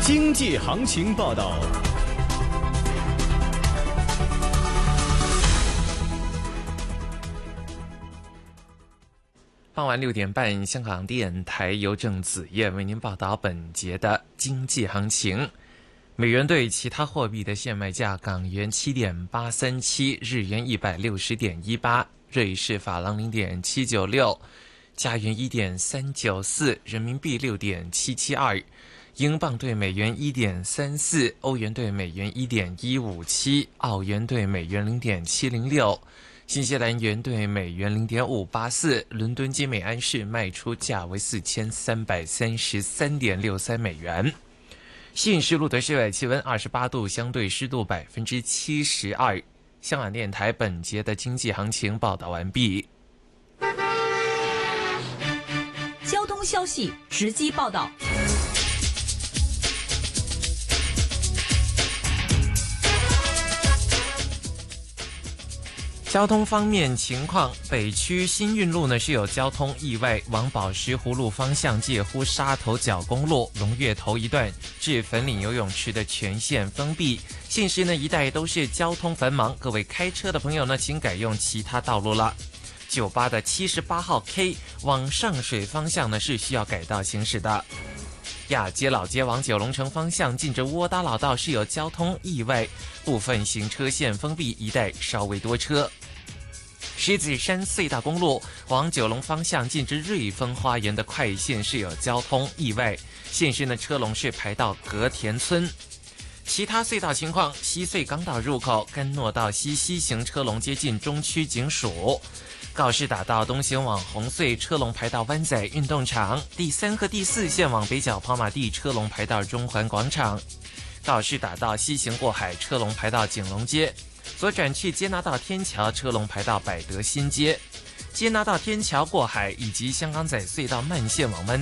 经济行情报道。 傍晚6点半，香港电台邮政紫燕为您报道本节的经济行情。美元对其他货币的现卖价：港元7.837，日元160.18，瑞士法郎0.796，加元1.394，人民币6.772，英镑对美元1.34，欧元对美元1.157，澳元对美元0.706。新西兰元对美元0.584，伦敦金每安士卖出价为4333.63美元。现时录得室外气温28度，相对湿度72%。香港电台本节的经济行情报道完毕。 交通消息直击报道。 交通方面情况，北区新运路呢是有交通意外，往宝石湖路方向介乎沙头角公路龙跃头一段至粉岭游泳池的全线封闭，现时呢一带都是交通繁忙，各位开车的朋友呢请改用其他道路了。98的78号 K 往上水方向呢是需要改道行驶的。亚皆老街往九龙城方向近着窝打老道是有交通意外，部分行车线封闭，一带稍微多车。狮子山隧道公路往九龙方向近至瑞丰花园的快线是有交通意外，现时呢车龙是排到隔田村。其他隧道情况，西隧港岛入口甘诺道西西行车龙接近中区警署，告士打道东行往红隧车龙排到湾仔运动场，第3和第4线往北角跑马地车龙排到中环广场，告士打道西行过海车龙排到景隆街，左转去接纳道天桥车龙排到百德新街，接纳道天桥过海以及香港仔隧道慢线往湾